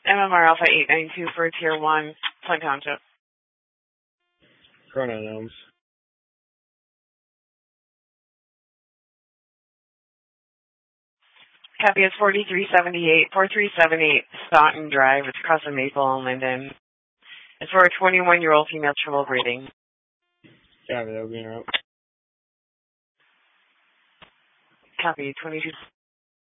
MMR Alpha 892 for Tier 1, Flint Township. Chronognomes. Copy is 4378 Staunton Drive. It's across from Maple and Linden. It's for a 21-year-old female triple breeding. Copy, that'll be in route. Copy, 22.